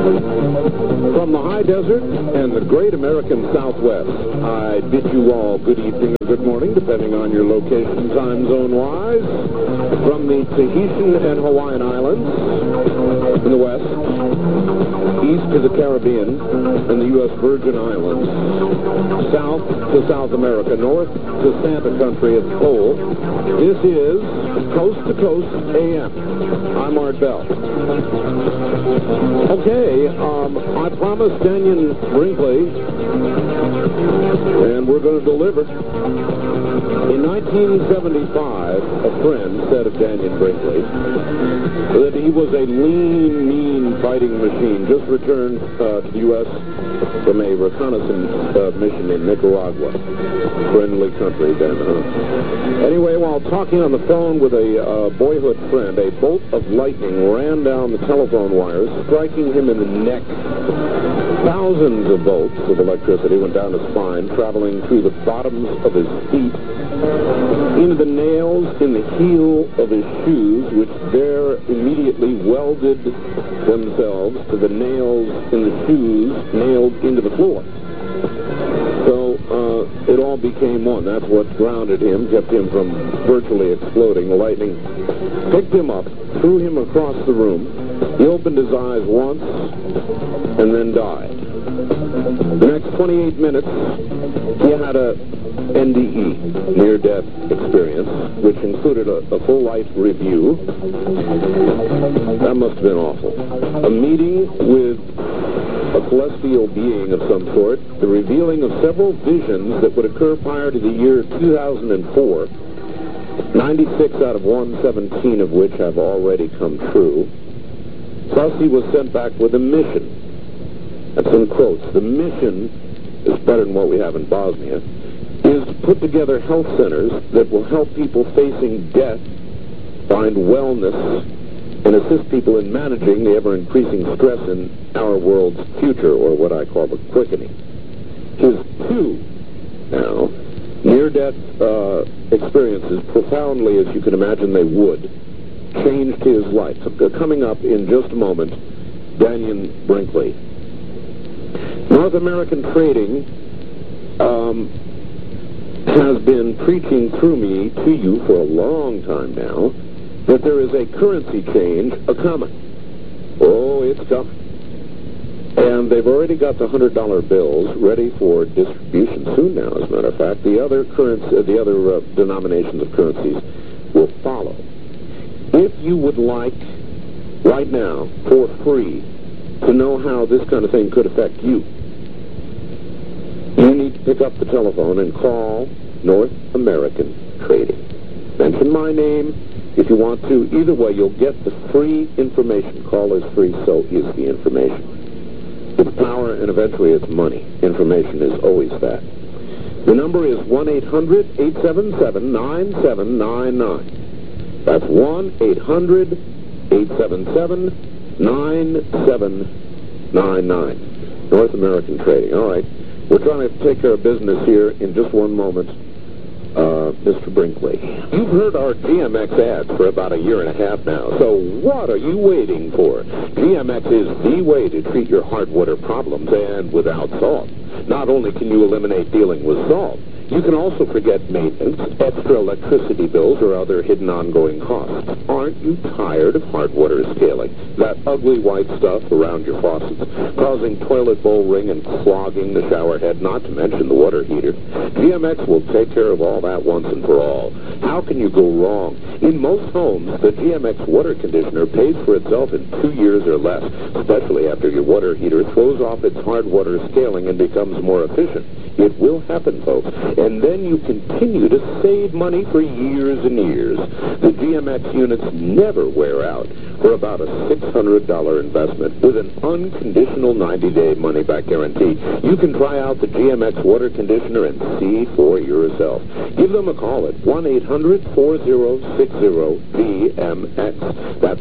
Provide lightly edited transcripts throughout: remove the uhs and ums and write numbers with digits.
From the high desert and the great American Southwest, I bid you all good evening or good morning, depending on your location, time zone-wise. From the Tahitian and Hawaiian Islands in the west, east to the Caribbean and the U.S. Virgin Islands, south to South America, north to Santa Country at the pole, this is Coast to Coast AM. I'm Art Bell. Okay, I promised Dannion Brinkley, and we're going to deliver. In 1975, a friend said of Dannion Brinkley that he was a lean, mean fighting machine, just returned to the U.S. from a reconnaissance mission in Nicaragua. Friendly country then, huh? Anyway, while talking on the phone with a boyhood friend, a bolt of lightning ran down the telephone wires, striking him in the neck. Thousands of volts of electricity went down his spine, traveling through the bottoms of his feet, into the nails in the heel of his shoes, which there immediately welded themselves to the nails in the shoes nailed into the floor. So it all became one. That's what grounded him, kept him from virtually exploding. The lightning picked him up, threw him across the room. He opened his eyes once and then died. The next 28 minutes, he had a NDE, near-death experience, which included a full life review. That must have been awful. A meeting with a celestial being of some sort, the revealing of several visions that would occur prior to the year 2004, 96 out of 117 of which have already come true. Plus, he was sent back with a mission. That's in quotes. The mission is better than what we have in Bosnia, is to put together health centers that will help people facing death find wellness and assist people in managing the ever-increasing stress in our world's future, or what I call the quickening. His two, now, near-death experiences, profoundly as you can imagine they would, changed his life. Coming up in just a moment, Dannion Brinkley. North American Trading has been preaching through me to you for a long time now that there is a currency change a-coming. Oh, it's coming. And they've already got the $100 bills ready for distribution soon now, as a matter of fact. The other denominations of currencies will follow. If you would like, right now, for free, to know how this kind of thing could affect you, you need to pick up the telephone and call North American Trading. Mention my name if you want to. Either way, you'll get the free information. Call is free, so is the information. It's power, and eventually it's money. Information is always that. The number is 1-800-877-9799. That's 1-800-877-9799. North American Trading. All right. We're trying to take care of business here in just one moment. Mr. Brinkley, you've heard our GMX ads for about a year and a half now, so what are you waiting for? GMX is the way to treat your hard water problems, and without salt. Not only can you eliminate dealing with salt, you can also forget maintenance, extra electricity bills, or other hidden ongoing costs. Aren't you tired of hard water scaling? That ugly white stuff around your faucets, causing toilet bowl ring and clogging the shower head, not to mention the water heater. GMX will take care of all that once and for all. How can you go wrong? In most homes, the GMX water conditioner pays for itself in 2 years or less, especially after your water heater throws off its hard water scaling and becomes more efficient. It will happen, folks. And then you continue to save money for years and years. The GMX units never wear out for about a $600 investment with an unconditional 90-day money-back guarantee. You can try out the GMX water conditioner and see for yourself. Give them a call at 1-800-4060-GMX. That's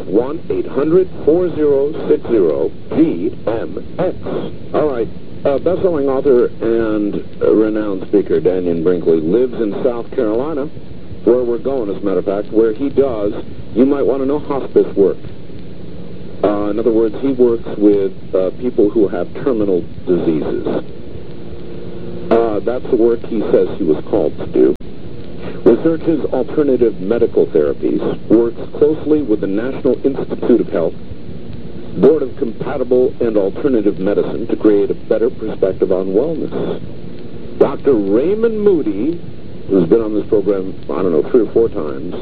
1-800-4060-GMX. All right. Best-selling author and renowned speaker Dannion Brinkley lives in South Carolina, where we're going, as a matter of fact, where he does, you might want to know, hospice work. In other words, he works with people who have terminal diseases. That's the work he says he was called to do. Researches alternative medical therapies, works closely with the National Institute of Health, Board of Compatible and Alternative Medicine to create a better perspective on wellness. Dr. Raymond Moody, who's been on this program, I don't know, 3 or 4 times,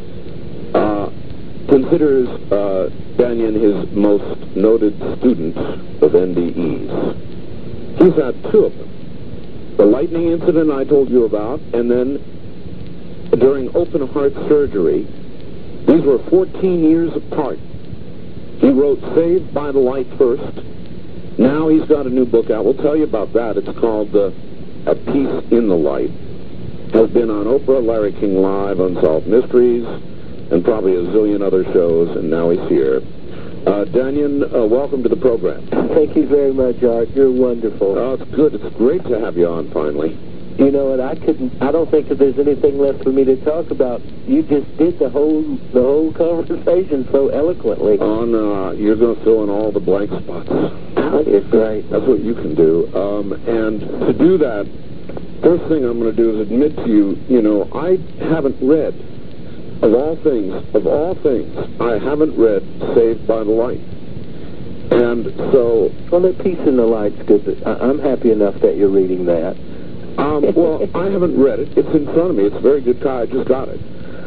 considers Danyan his most noted student of NDEs. He's had 2 of them. The lightning incident I told you about, and then during open heart surgery, these were 14 years apart. He wrote Saved by the Light first. Now he's got a new book out. We'll tell you about that. It's called A Peace in the Light. Has been on Oprah, Larry King Live, Unsolved Mysteries, and probably a zillion other shows, and now he's here. Danyan, welcome to the program. Thank you very much, Art. You're wonderful. Oh, it's good. It's great to have you on finally. You know what? I don't think that there's anything left for me to talk about. You just did the whole conversation so eloquently. Oh, no. You're going to fill in all the blank spots. It's great. That's what you can do. And to do that, first thing I'm going to do is admit to you, I haven't read, of all things, I haven't read Saved by the Light. And so... Well, the Peace in the Light's good. I'm happy enough that you're reading that. Well, I haven't read it. It's in front of me. It's a very good copy. I just got it.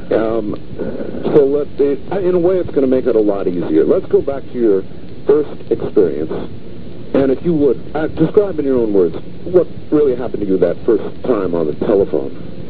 So in a way, it's going to make it a lot easier. Let's go back to your first experience. And if you would, describe in your own words, what really happened to you that first time on the telephone?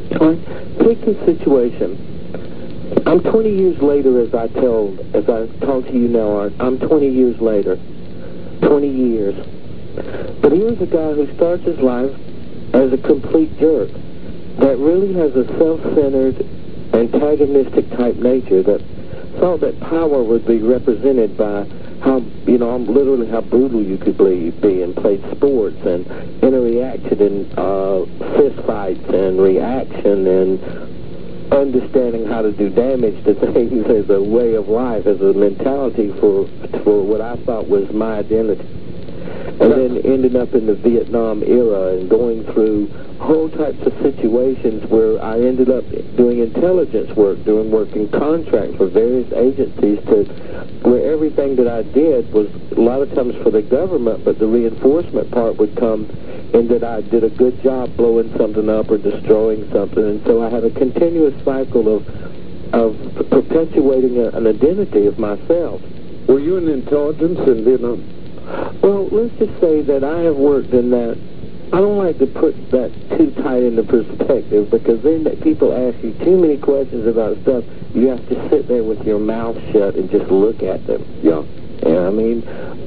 Take the situation. I'm 20 years later, as I talk to you now, Art. I'm 20 years later. 20 years. But here's a guy who starts his life as a complete jerk that really has a self-centered, antagonistic type nature that thought that power would be represented by how, literally how brutal you could be and played sports and interacted in fist fights and reaction and understanding how to do damage to things as a way of life, as a mentality for what I thought was my identity. And then ending up in the Vietnam era and going through whole types of situations where I ended up doing intelligence work, doing work in contracts for various agencies where everything that I did was a lot of times for the government, but the reinforcement part would come in that I did a good job blowing something up or destroying something. And so I had a continuous cycle of perpetuating an identity of myself. Were you in intelligence in Vietnam? Well, let's just say that I have worked in that. I don't like to put that too tight into perspective because then people ask you too many questions about stuff. You have to sit there with your mouth shut and just look at them. Yeah. I mean,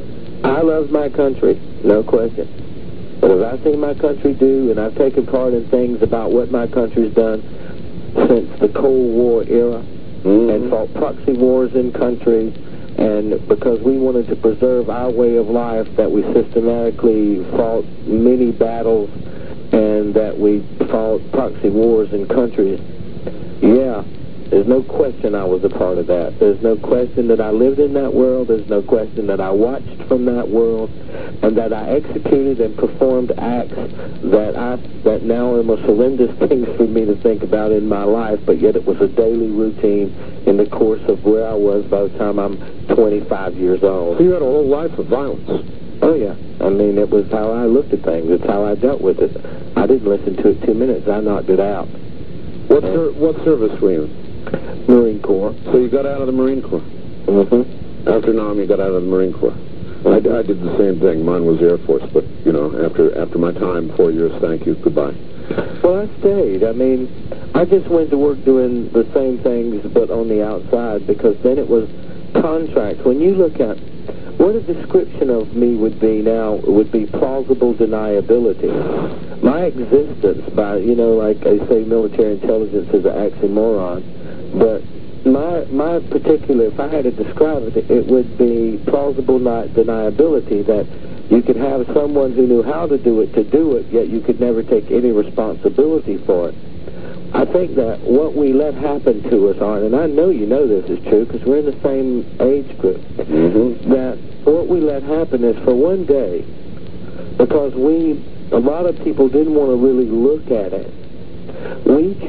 I love my country, no question. But as I've seen my country do, and I've taken part in things about what my country's done since the Cold War era, and fought proxy wars in countries, and because we wanted to preserve our way of life, that we systematically fought many battles and that we fought proxy wars in countries. Yeah, there's no question I was a part of that. There's no question that I lived in that world. There's no question that I watched from that world and that I executed and performed acts that now are the most horrendous things for me to think about in my life, but yet it was a daily routine in the course of where I was by the time I'm 25 years old. So you had a whole life of violence. Oh, yeah. I mean, it was how I looked at things. It's how I dealt with it. I didn't listen to it 2 minutes. I knocked it out. What service were you in? Marine Corps. So you got out of the Marine Corps? Mm-hmm. After Nam, you got out of the Marine Corps. I did the same thing. Mine was Air Force, but, after my time, 4 years, thank you, goodbye. Well, I stayed. I mean, I just went to work doing the same things, but on the outside, because then it was contracts. When you look at what a description of me would be now, would be plausible deniability. My existence, by, like I say, military intelligence is an oxymoron, but my particular, if I had to describe it, it would be plausible deniability, that you could have someone who knew how to do it, yet you could never take any responsibility for it. I think that what we let happen to us, Art, and I know you know this is true because we're in the same age group, that what we let happen is for one day, because a lot of people didn't want to really look at it, we